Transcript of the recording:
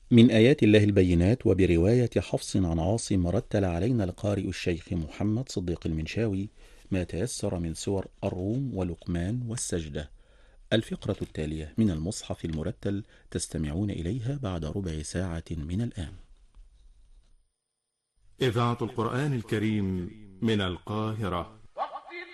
من آيات الله البينات وبرواية حفص عن عاصم رتل علينا القارئ الشيخ محمد صديق المنشاوي ما تيسر من سور الروم ولقمان والسجدة. الفقرة التالية من المصحف المرتل تستمعون إليها بعد ربع ساعة من الآن. إذاعة القرآن الكريم من القاهرة.